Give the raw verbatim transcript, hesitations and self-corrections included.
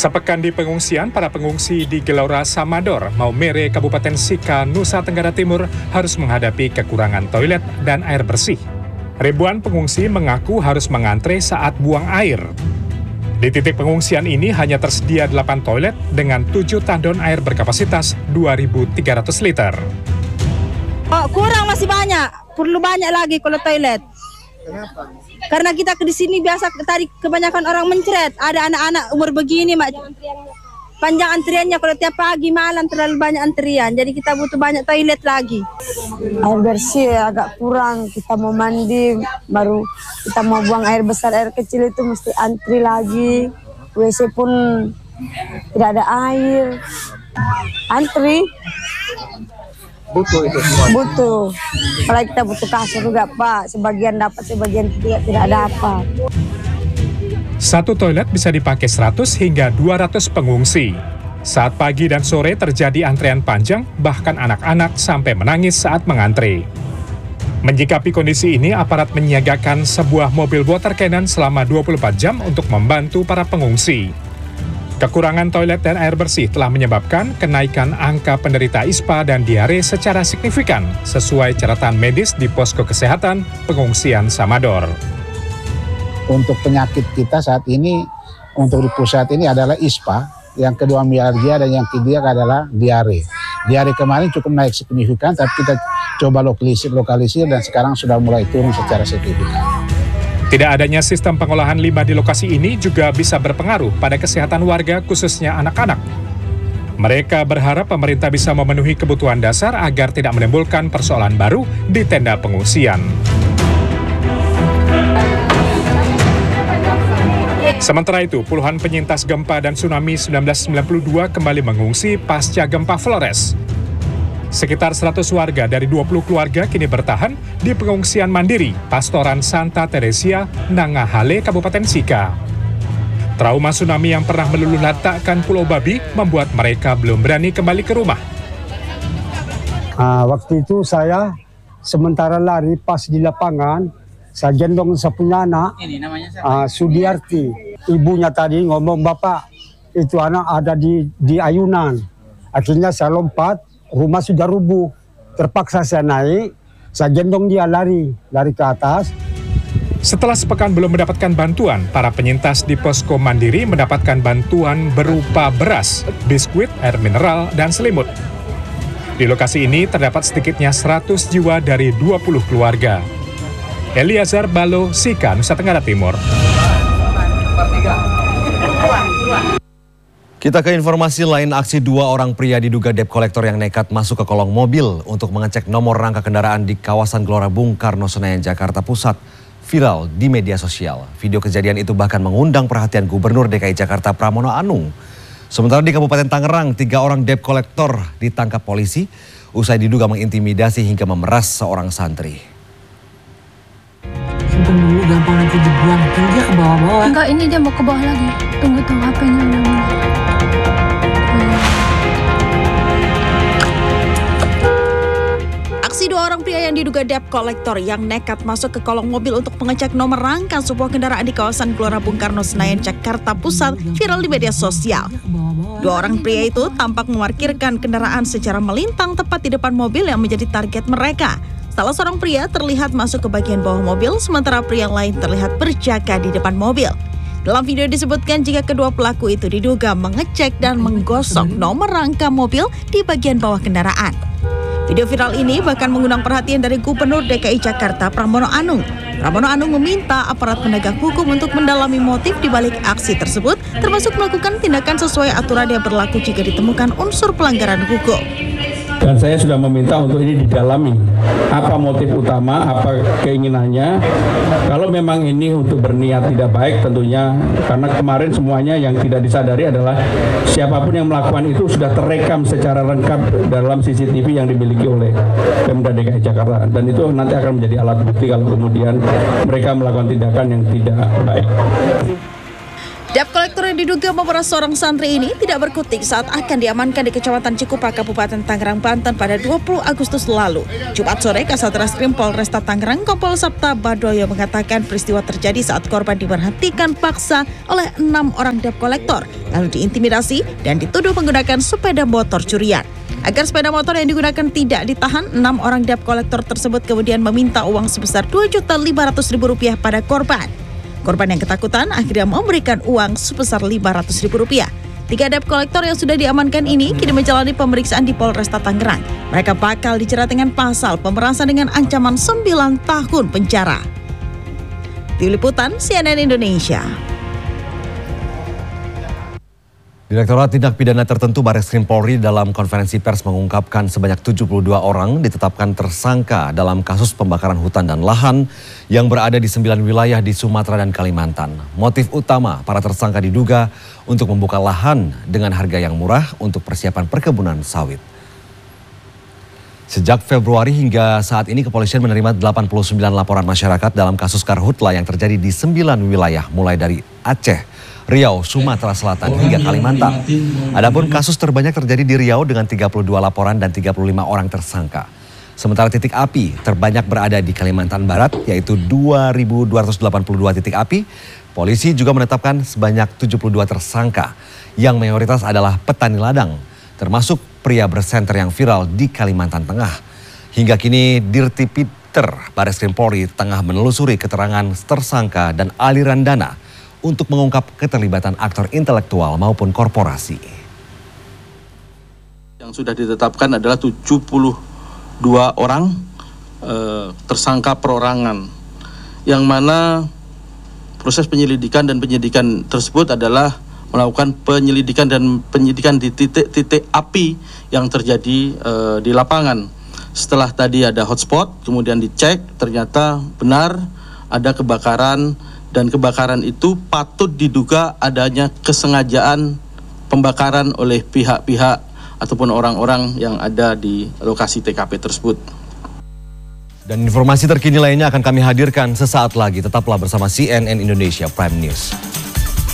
Sepekan di pengungsian, para pengungsi di Gelora Samador, Maumere, Kabupaten Sika, Nusa Tenggara Timur harus menghadapi kekurangan toilet dan air bersih. Ribuan pengungsi mengaku harus mengantre saat buang air. Di titik pengungsian ini hanya tersedia delapan toilet dengan tujuh tandon air berkapasitas dua ribu tiga ratus liter. Oh, kurang masih banyak, perlu banyak lagi kalau toilet. Kenapa? Karena kita di sini biasa tadi kebanyakan orang mencret. Ada anak-anak umur begini, Mak. Panjang antriannya kalau tiap pagi malam terlalu banyak antrian. Jadi kita butuh banyak toilet lagi. Air bersih agak kurang. Kita mau mandi, baru kita mau buang air besar, air kecil itu mesti antri lagi. W C pun tidak ada air. Antri. Butuh itu semua. Butuh. Kalau kita butuh kasur juga, Pak. Sebagian dapat, sebagian tidak, tidak dapat. Satu toilet bisa dipakai seratus hingga dua ratus pengungsi. Saat pagi dan sore terjadi antrean panjang, bahkan anak-anak sampai menangis saat mengantre. Menyikapi kondisi ini, aparat menyiagakan sebuah mobil water cannon selama dua puluh empat jam untuk membantu para pengungsi. Kekurangan toilet dan air bersih telah menyebabkan kenaikan angka penderita ispa dan diare secara signifikan sesuai catatan medis di posko kesehatan pengungsian Samador. Untuk penyakit kita saat ini, untuk di pusat ini adalah ispa, yang kedua mialgia dan yang ketiga adalah diare. Diare kemarin cukup naik signifikan, tapi kita coba lokalisir, lokalisir dan sekarang sudah mulai turun secara signifikan. Tidak adanya sistem pengolahan limbah di lokasi ini juga bisa berpengaruh pada kesehatan warga, khususnya anak-anak. Mereka berharap pemerintah bisa memenuhi kebutuhan dasar agar tidak menimbulkan persoalan baru di tenda pengungsian. Sementara itu, puluhan penyintas gempa dan tsunami seribu sembilan ratus sembilan puluh dua kembali mengungsi pasca gempa Flores. Sekitar seratus warga dari dua puluh keluarga kini bertahan di pengungsian mandiri Pastoran Santa Teresia, Nangahale, Kabupaten Sika. Trauma tsunami yang pernah meluluhlantakkan Pulau Babi membuat mereka belum berani kembali ke rumah. Uh, waktu itu saya sementara lari pas di lapangan, saya gendong saya punya anak, uh, Sudiarti. Ibunya tadi ngomong, Bapak, itu anak ada di, di ayunan. Akhirnya saya lompat. Rumah sudah rubuh, terpaksa saya naik, saya gendong dia lari, lari ke atas. Setelah sepekan belum mendapatkan bantuan, para penyintas di posko mandiri mendapatkan bantuan berupa beras, biskuit, air mineral, dan selimut. Di lokasi ini terdapat sedikitnya seratus jiwa dari dua puluh keluarga. Eliazar Balo, Sika, Nusa Tenggara Timur. Kita ke informasi lain, aksi dua orang pria diduga debt collector yang nekat masuk ke kolong mobil untuk mengecek nomor rangka kendaraan di kawasan Gelora Bung Karno, Senayan, Jakarta Pusat viral di media sosial. Video kejadian itu bahkan mengundang perhatian Gubernur D K I Jakarta Pramono Anung. Sementara di Kabupaten Tangerang, tiga orang debt collector ditangkap polisi usai diduga mengintimidasi hingga memeras seorang santri. Simpen dulu, gampang nanti dibuang. Tunggu dia ke bawah-bawah. Enggak, ini dia mau ke bawah lagi. Tunggu tuh H P-nya memang. Aksi dua orang pria yang diduga debt collector yang nekat masuk ke kolong mobil untuk mengecek nomor rangka sebuah kendaraan di kawasan Gelora Bung Karno, Senayan, Jakarta Pusat viral di media sosial. Dua orang pria itu tampak memarkirkan kendaraan secara melintang tepat di depan mobil yang menjadi target mereka. Salah seorang pria terlihat masuk ke bagian bawah mobil, sementara pria lain terlihat berjaga di depan mobil. Dalam video disebutkan jika kedua pelaku itu diduga mengecek dan menggosok nomor rangka mobil di bagian bawah kendaraan. Video viral ini bahkan mengundang perhatian dari Gubernur D K I Jakarta Pramono Anung. Pramono Anung meminta aparat penegak hukum untuk mendalami motif di balik aksi tersebut, termasuk melakukan tindakan sesuai aturan yang berlaku jika ditemukan unsur pelanggaran hukum. Dan saya sudah meminta untuk ini didalami, apa motif utama, apa keinginannya. Kalau memang ini untuk berniat tidak baik tentunya, karena kemarin semuanya yang tidak disadari adalah siapapun yang melakukan itu sudah terekam secara lengkap dalam C C T V yang dimiliki oleh Pemda D K I Jakarta. Dan itu nanti akan menjadi alat bukti kalau kemudian mereka melakukan tindakan yang tidak baik. Debt kolektor yang diduga memeras seorang santri ini tidak berkutik saat akan diamankan di Kecamatan Cikupa, Kabupaten Tangerang, Banten pada dua puluh Agustus lalu. Jumat sore, Kasat Reskrim Polresta Tangerang Kompol Sabta Badoyo mengatakan peristiwa terjadi saat korban diberhentikan paksa oleh enam orang debt kolektor, lalu diintimidasi dan dituduh menggunakan sepeda motor curian. Agar sepeda motor yang digunakan tidak ditahan, enam orang debt kolektor tersebut kemudian meminta uang sebesar dua juta lima ratus ribu rupiah pada korban. Korban yang ketakutan akhirnya memberikan uang sebesar lima ratus ribu rupiah. Tiga debt kolektor yang sudah diamankan ini kini menjalani pemeriksaan di Polresta Tangerang. Mereka bakal dijerat dengan pasal pemerasan dengan ancaman sembilan tahun penjara. Tim Liputan C N N Indonesia. Direktorat Tindak Pidana Tertentu Barreskrim Polri dalam konferensi pers mengungkapkan sebanyak tujuh puluh dua orang ditetapkan tersangka dalam kasus pembakaran hutan dan lahan yang berada di sembilan wilayah di Sumatera dan Kalimantan. Motif utama para tersangka diduga untuk membuka lahan dengan harga yang murah untuk persiapan perkebunan sawit. Sejak Februari hingga saat ini kepolisian menerima delapan puluh sembilan laporan masyarakat dalam kasus karhutla yang terjadi di sembilan wilayah mulai dari Aceh, Riau, Sumatera Selatan hingga Kalimantan. Adapun kasus terbanyak terjadi di Riau dengan tiga puluh dua laporan dan tiga puluh lima orang tersangka. Sementara titik api terbanyak berada di Kalimantan Barat yaitu dua ribu dua ratus delapan puluh dua titik api. Polisi juga menetapkan sebanyak tujuh puluh dua tersangka yang mayoritas adalah petani ladang, termasuk pria bersenter yang viral di Kalimantan Tengah. Hingga kini Dirtipiter Barreskrim Polri tengah menelusuri keterangan tersangka dan aliran dana untuk mengungkap keterlibatan aktor intelektual maupun korporasi. Yang sudah ditetapkan adalah tujuh puluh dua orang eh, tersangka perorangan, yang mana proses penyelidikan dan penyidikan tersebut adalah melakukan penyelidikan dan penyidikan di titik-titik api yang terjadi eh, di lapangan. Setelah tadi ada hotspot, kemudian dicek, ternyata benar ada kebakaran. Dan kebakaran itu patut diduga adanya kesengajaan pembakaran oleh pihak-pihak ataupun orang-orang yang ada di lokasi T K P tersebut. Dan informasi terkini lainnya akan kami hadirkan sesaat lagi. Tetaplah bersama C N N Indonesia Prime News.